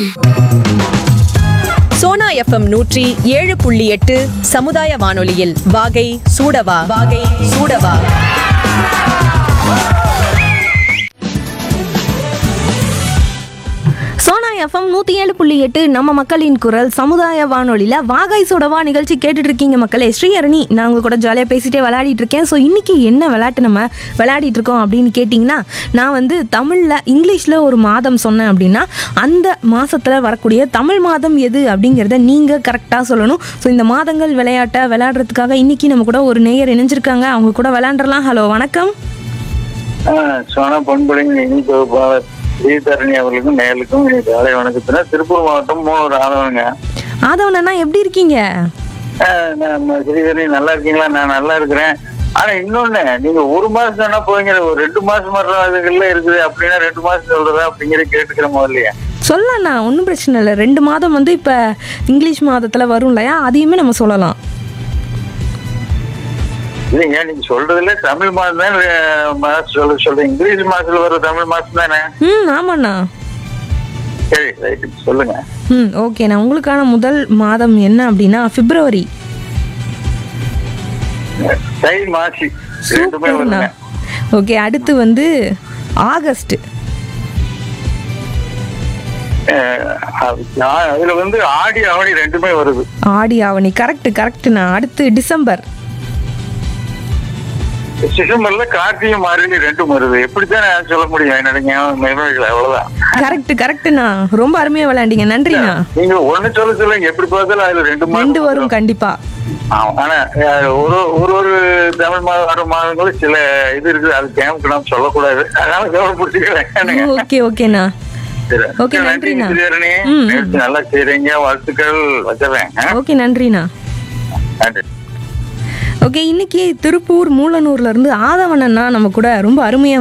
Sona FM 107.8 சமுதாய வானொலியில் வாகை சூடவா சோனா எஃப்எம் 107.8 நம்ம மக்களின் குரல் சமுதாய வானொலியில் வாகை சுடவா நிகழ்ச்சி கேட்டுட்டு இருக்கீங்க மக்களே. ஸ்ரீஹரணி, நான் உங்க கூட ஜாலியாக பேசிட்டே விளையாடிட்டு இருக்கேன். ஸோ இன்னைக்கு என்ன விளையாட்டு நம்ம விளையாடிட்டு இருக்கோம் அப்படின்னு கேட்டிங்கன்னா, நான் வந்து தமிழில் இங்கிலீஷில் ஒரு மாதம் சொன்னேன் அப்படின்னா அந்த மாதத்தில் வரக்கூடிய தமிழ் மாதம் எது அப்படிங்கிறத நீங்கள் கரெக்டாக சொல்லணும். ஸோ இந்த மாதங்கள் விளையாட்டை விளையாடுறதுக்காக இன்னைக்கு நம்ம கூட ஒரு நேயர் இணைஞ்சிருக்காங்க. அவங்க கூட விளையாண்டுறலாம். ஹலோ, வணக்கம். சோனா பொன்புலிங்க இனிப்பு ஸ்ரீதரணி அவர்களுக்கும் நேயலுக்கும் காலை வணக்கத்துல திருப்பூர் மாவட்டம் 3 ஆதவனுங்க. ஆதவனா, எப்படி இருக்கீங்க? ஸ்ரீதரணி நல்லா இருக்கீங்களா? நான் நல்லா இருக்கிறேன். ஆனா இன்னொன்னு, நீங்க 1 மாசம் சொன்னா போய்ங்க, ஒரு 2 மாசம் இதுகள்ல இருக்குது அப்படின்னா 2 மாசம் சொல்றதா அப்படிங்கிற கேட்டுக்கிற முதல்லையா சொல்லலாம்ண்ணா, ஒன்றும் பிரச்சனை இல்லை. 2 மாதம் வந்து இப்போ இங்கிலீஷ் மாதத்தில் வரும் இல்லையா, அதையுமே நம்ம சொல்லலாம். இல்லைங்க, நீங்க சொல்றதுல தமிழ் மாசம் தான் சொல்றேன். இங்கிலீஷ் மாசத்துல வர தமிழ் மாசம் தானே? ஆமாண்ணா. சரி, ரைட்டு, சொல்லுங்க. ஓகேண்ணா. உங்களுக்கான முதல் மாதம் என்ன அப்படின்னா பிப்ரவரி. தை மாசி ரெண்டுமே வருங்க. ஓகே, அடுத்து வந்து ஆகஸ்ட். அதுல வந்து ஆடி ஆவணி ரெண்டுமே வருது. ஆடி ஆவணி கரெக்டுண்ணா. அடுத்து டிசம்பர். டிசம்பர்ல கார்த்திகை மார்கழி ரெண்டும் வருது. எப்படித்தான் நான் சொல்ல முடியும்? என்னுடைய அவ்வளவுதான். கரெக்டுண்ணா. ரொம்ப அருமையா விளையாண்டீங்க, நன்றிண்ணா. நீங்க ஒண்ணு சொல்லுங்க, எப்படி பார்த்தாலும் அதுல 2 வரும் கண்டிப்பா. ஆனா ஒரு தமிழ் மாதங்களும் சில இது இருக்குது, அது கேமுக்கு நாம் சொல்லக்கூடாது, அதனால கவனம் பிடிச்சிக்கிறேன். ஓகேண்ணா. ஓகே, நன்றிண்ணா. நல்லா செய்றீங்க, வாழ்த்துக்கள் வச்சிடறேன். ஓகே, நன்றிண்ணா. நன்றி. ஓகே, இன்னைக்கு திருப்பூர் மூலனூர்ல இருந்து ஆதவனண்ணா நம்ம கூட ரொம்ப அருமையா